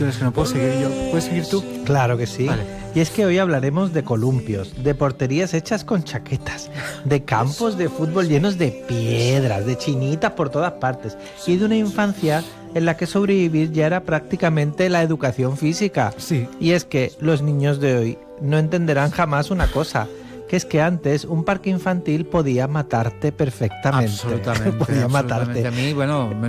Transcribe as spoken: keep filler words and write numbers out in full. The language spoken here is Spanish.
Es que no puedo seguir yo. ¿Puedes seguir tú? Claro que sí. Vale. Y es que hoy hablaremos de columpios, de porterías hechas con chaquetas, de campos de fútbol llenos de piedras, de chinitas por todas partes y de una infancia en la que sobrevivir ya era prácticamente la educación física. Sí. Y es que los niños de hoy no entenderán jamás una cosa, que es que antes un parque infantil podía matarte perfectamente. Absolutamente. podía absolutamente. matarte. A mí, bueno...